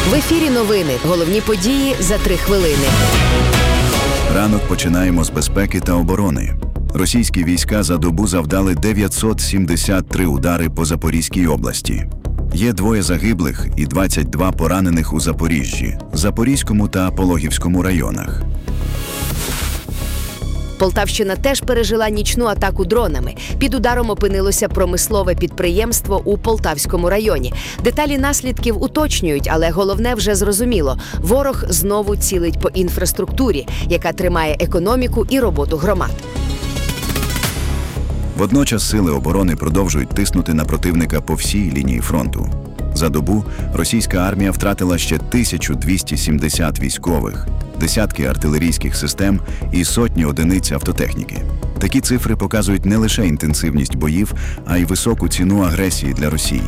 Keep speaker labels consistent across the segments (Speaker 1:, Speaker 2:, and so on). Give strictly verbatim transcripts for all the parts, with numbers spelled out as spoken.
Speaker 1: В ефірі новини. Головні події за три хвилини.
Speaker 2: Ранок починаємо з безпеки та оборони. Російські війська за добу завдали дев'ятсот сімдесят три удари по Запорізькій області. Є двоє загиблих і двадцять два поранених у Запоріжжі, Запорізькому та Пологівському районах.
Speaker 1: Полтавщина теж пережила нічну атаку дронами. Під ударом опинилося промислове підприємство у Полтавському районі. Деталі наслідків уточнюють, але головне вже зрозуміло – ворог знову цілить по інфраструктурі, яка тримає економіку і роботу громад.
Speaker 2: Водночас сили оборони продовжують тиснути на противника по всій лінії фронту. За добу російська армія втратила ще тисячу двісті сімдесят військових, десятки артилерійських систем і сотні одиниць автотехніки. Такі цифри показують не лише інтенсивність боїв, а й високу ціну агресії для Росії.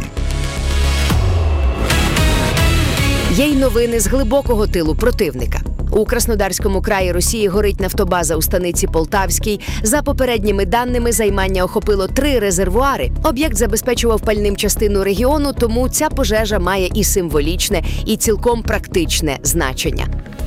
Speaker 1: Є й новини з глибокого тилу противника. У Краснодарському краї Росії горить нафтобаза у станиці Полтавській. За попередніми даними, займання охопило три резервуари. Об'єкт забезпечував пальним частину регіону, тому ця пожежа має і символічне, і цілком практичне значення.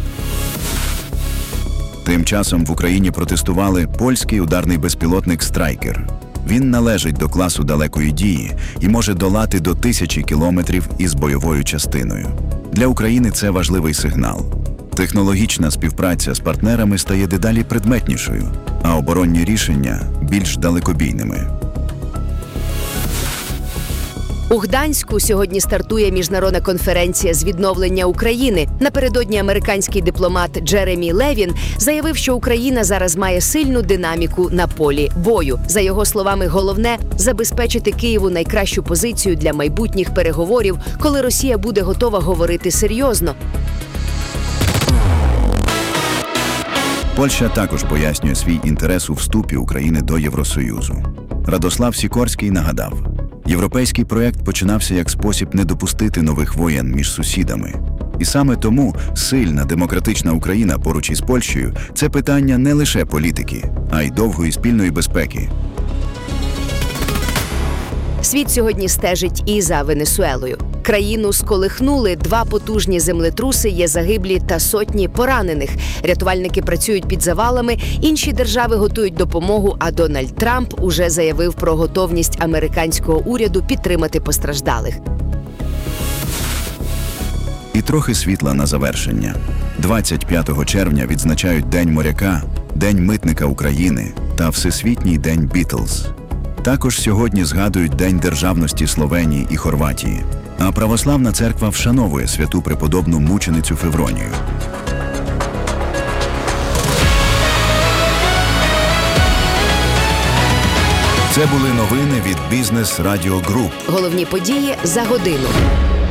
Speaker 2: Тим часом в Україні протестували польський ударний безпілотник «Страйкер». Він належить до класу далекої дії і може долати до тисячі кілометрів із бойовою частиною. Для України це важливий сигнал. Технологічна співпраця з партнерами стає дедалі предметнішою, а оборонні рішення – більш далекобійними.
Speaker 1: У Гданську сьогодні стартує міжнародна конференція з відновлення України. Напередодні американський дипломат Джеремі Левін заявив, що Україна зараз має сильну динаміку на полі бою. За його словами, головне – забезпечити Києву найкращу позицію для майбутніх переговорів, коли Росія буде готова говорити серйозно.
Speaker 2: Польща також пояснює свій інтерес у вступі України до Євросоюзу. Радослав Сікорський нагадав, європейський проєкт починався як спосіб не допустити нових воєн між сусідами. І саме тому сильна демократична Україна поруч із Польщею – це питання не лише політики, а й довгої спільної безпеки.
Speaker 1: Світ сьогодні стежить і за Венесуелою. Країну сколихнули два потужні землетруси, є загиблі та сотні поранених. Рятувальники працюють під завалами, інші держави готують допомогу, а Дональд Трамп уже заявив про готовність американського уряду підтримати постраждалих.
Speaker 2: І трохи світла на завершення. двадцять п'ятого червня відзначають День моряка, День митника України та Всесвітній день Бітлз. Також сьогодні згадують День державності Словенії і Хорватії. А православна церква вшановує святу преподобну мученицю Февронію.
Speaker 1: Це були новини від Бізнес Радіо Груп. Головні події за годину.